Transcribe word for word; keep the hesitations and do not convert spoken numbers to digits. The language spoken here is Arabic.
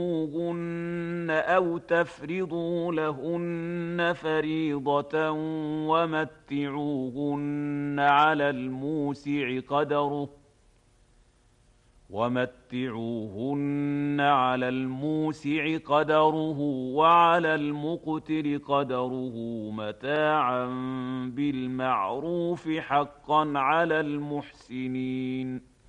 هن أو تفرضوا لهن فريضة ومتعوهن على الموسع قدره ومتعوهن على الموسع قدره وعلى المقتر قدره متاعا بالمعروف حقا على المحسنين.